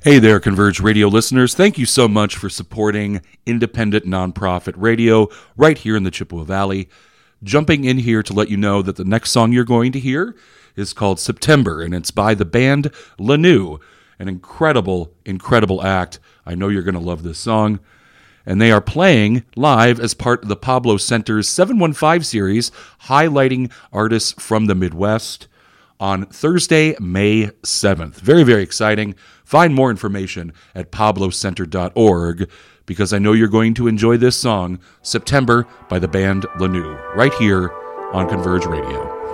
Hey there, Converge Radio listeners. Thank you so much for supporting independent nonprofit radio right here in the Chippewa Valley. Jumping in here to let you know that the next song you're going to hear is called September, and it's by the band Lanou, an incredible, incredible act. I know you're going to love this song. And they are playing live as part of the Pablo Center's 715 series, highlighting artists from the Midwest, on Thursday, May 7th. Very, very exciting. Find more information at pablocenter.org because I know you're going to enjoy this song, September, by the band Lanou, right here on Converge Radio.